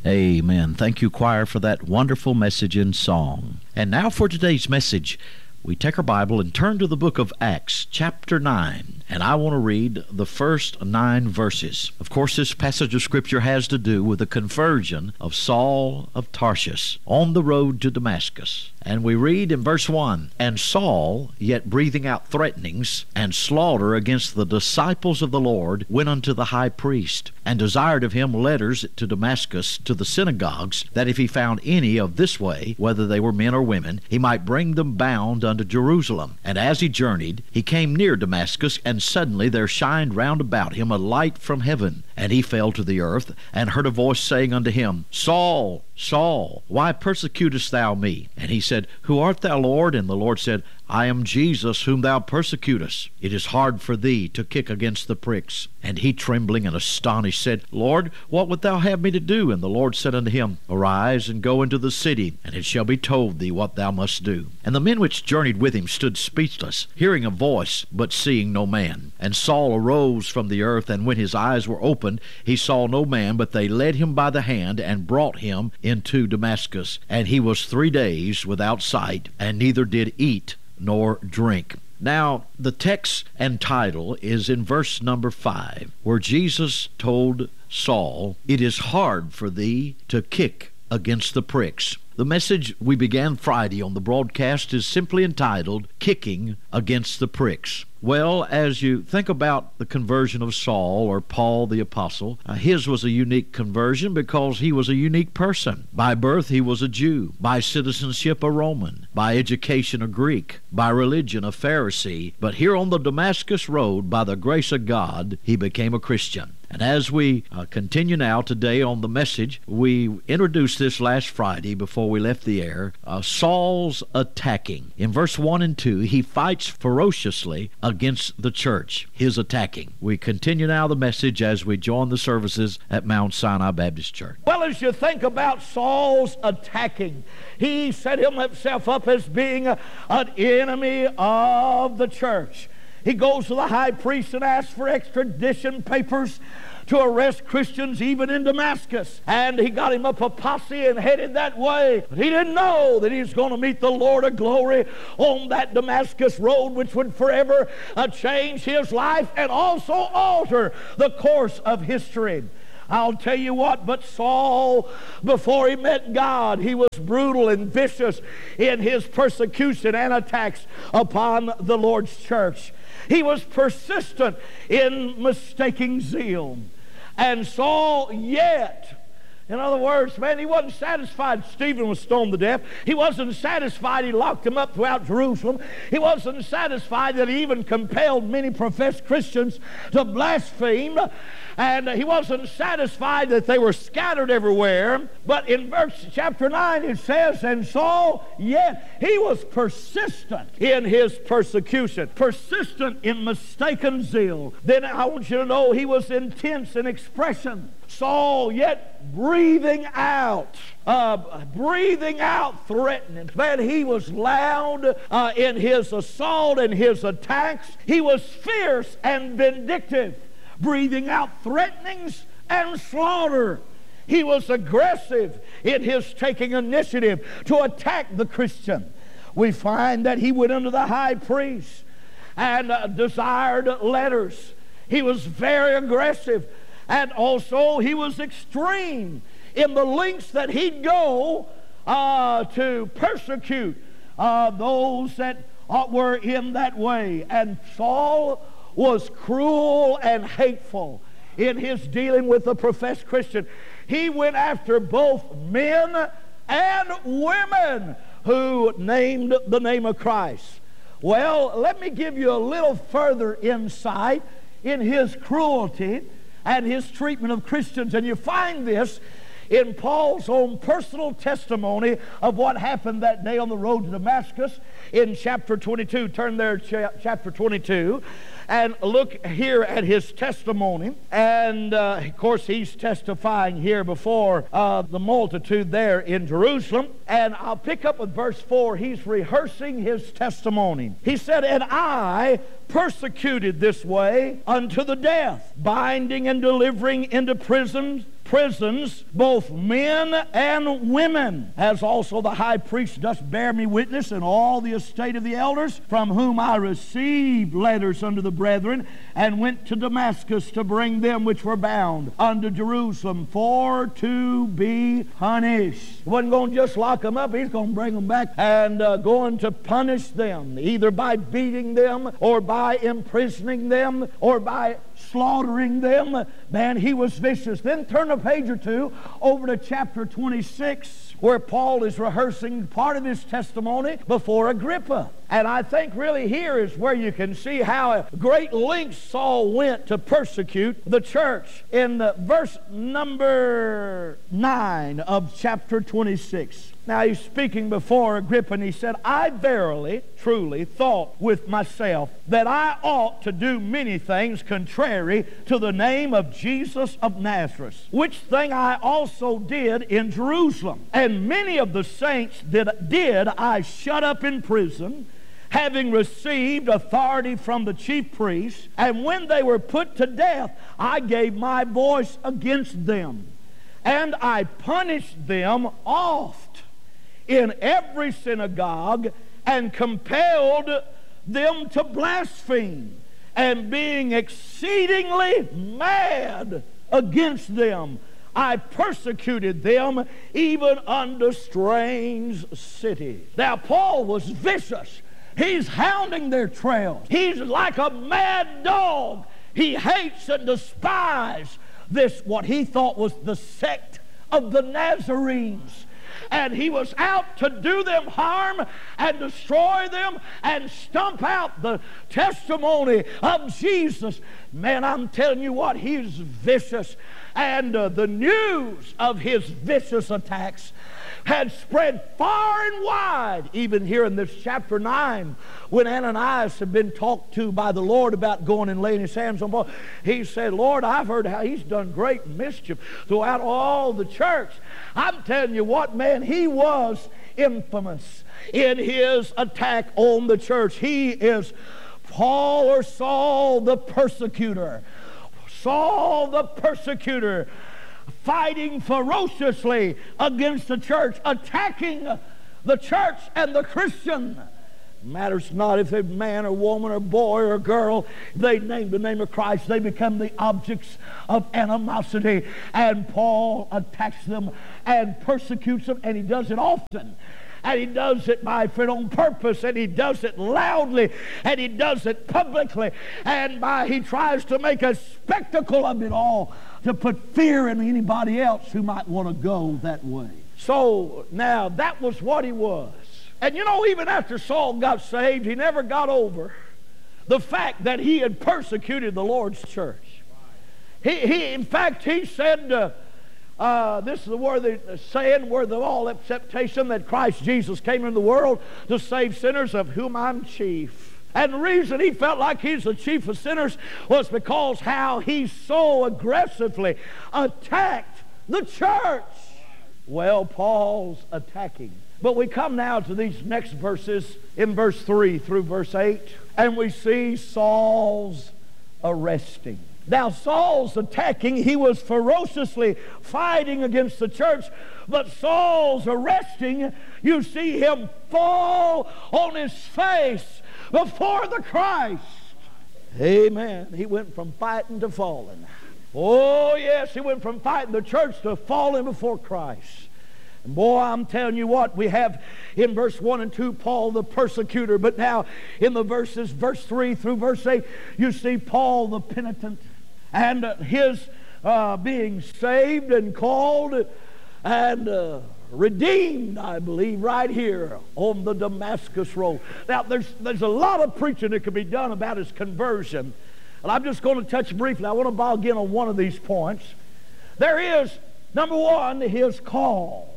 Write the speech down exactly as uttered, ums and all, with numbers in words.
Amen. Thank you, choir, for that wonderful message in song. And now for today's message. We take our Bible and turn to the book of Acts, chapter nine, and I want to read the first nine verses. Of course, this passage of Scripture has to do with the conversion of Saul of Tarsus on the road to Damascus. And we read in verse one, "And Saul, yet breathing out threatenings and slaughter against the disciples of the Lord, went unto the high priest, and desired of him letters to Damascus to the synagogues, that if he found any of this way, whether they were men or women, he might bring them bound unto Jerusalem. And as he journeyed, he came near Damascus, and suddenly there shined round about him a light from heaven. And he fell to the earth, and heard a voice saying unto him, Saul, Saul, why persecutest thou me? And he said, Who art thou, Lord? And the Lord said, I am Jesus, whom thou persecutest. It is hard for thee to kick against the pricks. And he, trembling and astonished, said, Lord, what wilt thou have me to do? And the Lord said unto him, Arise, and go into the city, and it shall be told thee what thou must do. And the men which journeyed with him stood speechless, hearing a voice, but seeing no man. And Saul arose from the earth, and when his eyes were opened, he saw no man, but they led him by the hand, and brought him into Damascus. And he was three days without sight, and neither did eat nor drink. Now, the text and title is in verse number five, where Jesus told Saul, It is hard for thee to kick against the pricks. The message we began Friday on the broadcast is simply entitled, Kicking Against the Pricks. Well, as you think about the conversion of Saul, or Paul the Apostle, uh, his was a unique conversion because he was a unique person. By birth, he was a Jew. By citizenship, a Roman. By education, a Greek. By religion, a Pharisee. But here on the Damascus road, by the grace of God, he became a Christian. And as we uh, continue now today on the message, we introduced this last Friday before we left the air, uh, Saul's attacking. In verse one and two, he fights ferociously against the church, his attacking. We continue now the message as we join the services at Mount Sinai Baptist Church. Well, as you think about Saul's attacking, he set himself up as being a, an enemy of the church. He goes to the high priest and asks for extradition papers to arrest Christians even in Damascus. And he got him up a posse and headed that way. But he didn't know that he was going to meet the Lord of glory on that Damascus road, which would forever uh, change his life and also alter the course of history. I'll tell you what, but Saul, before he met God, he was brutal and vicious in his persecution and attacks upon the Lord's church. He was persistent in mistaking zeal. And Saul yet, in other words, man, he wasn't satisfied Stephen was stoned to death. He wasn't satisfied he locked him up throughout Jerusalem. He wasn't satisfied that he even compelled many professed Christians to blaspheme. And he wasn't satisfied that they were scattered everywhere. But in verse chapter nine it says, And Saul, yet he was persistent in his persecution, persistent in mistaken zeal. Then I want you to know he was intense in expression. Saul, yet breathing out, uh, breathing out threatening. Man, he was loud uh, in his assault and his attacks. He was fierce and vindictive, breathing out threatenings and slaughter. He was aggressive in his taking initiative to attack the Christian. We find that he went unto the high priest and uh, desired letters. He was very aggressive, and also he was extreme in the lengths that he'd go uh, to persecute uh, those that uh, were in that way. And Saul was cruel and hateful in his dealing with the professed Christian. He went after both men and women who named the name of Christ. Well, let me give you a little further insight in his cruelty and his treatment of Christians. And you find this in Paul's own personal testimony of what happened that day on the road to Damascus in chapter twenty-two. Turn there to chapter twenty-two and look here at his testimony. And uh, of course he's testifying here before uh, the multitude there in Jerusalem. And I'll pick up with verse four. He's rehearsing his testimony. He said, And I persecuted this way unto the death, binding and delivering into prison prisons both men and women, as also the high priest doth bear me witness in all the estate of the elders, from whom I received letters unto the brethren, and went to Damascus to bring them which were bound unto Jerusalem for to be punished. He wasn't going to just lock them up. He's going to bring them back and uh, going to punish them, either by beating them or by imprisoning them or by slaughtering them. Man, he was vicious. Then turn a page or two over to chapter twenty-six, where Paul is rehearsing part of his testimony before Agrippa. And I think really here is where you can see how great lengths Saul went to persecute the church. In uh, verse number nine of chapter twenty-six. Now he's speaking before Agrippa, and he said, I verily, truly thought with myself that I ought to do many things contrary to the name of Jesus of Nazareth, which thing I also did in Jerusalem. And many of the saints did, did I shut up in prison, having received authority from the chief priests, and when they were put to death, I gave my voice against them, and I punished them oft in every synagogue, and compelled them to blaspheme, and being exceedingly mad against them, I persecuted them even unto strange cities. Now Paul was vicious. He's hounding their trails. He's like a mad dog. He hates and despises this, what he thought was the sect of the Nazarenes. And he was out to do them harm and destroy them and stump out the testimony of Jesus. Man, I'm telling you what, he's vicious. And uh, the news of his vicious attacks had spread far and wide, even here in this chapter nine, when Ananias had been talked to by the Lord about going and laying his hands on Paul. He said, Lord, I've heard how he's done great mischief throughout all the church. I'm telling you what, man, he was infamous in his attack on the church. He is Paul or Saul the persecutor. Saul the persecutor, fighting ferociously against the church, attacking the church and the Christian. Matters not if they're man or woman or boy or girl. They name the name of Christ. They become the objects of animosity. And Paul attacks them and persecutes them, and he does it often. And he does it, my friend, on purpose, and he does it loudly, and he does it publicly, and by he tries to make a spectacle of it all to put fear in anybody else who might want to go that way. So now that was what he was. And you know, even after Saul got saved, he never got over the fact that he had persecuted the Lord's church. He, he in fact, he said, uh, uh, this is the word the saying, word of all acceptation, that Christ Jesus came into the world to save sinners, of whom I'm chief. And the reason he felt like he's the chief of sinners was because how he so aggressively attacked the church. Well, Paul's attacking. But we come now to these next verses in verse three through verse eight, and we see Saul's arresting. Now, Saul's attacking. He was ferociously fighting against the church. But Saul's arresting, you see him fall on his face before the Christ. Amen. He went from fighting to falling. Oh, yes, he went from fighting the church to falling before Christ. And boy, I'm telling you what, we have in verse one and two, Paul the persecutor. But now in the verses, verse three through verse eight, you see Paul the penitent. And uh, his uh, being saved and called and uh, redeemed, I believe, right here on the Damascus road. Now, there's, there's a lot of preaching that could be done about his conversion. And I'm just going to touch briefly. I want to bow again on one of these points. There is, number one, his call.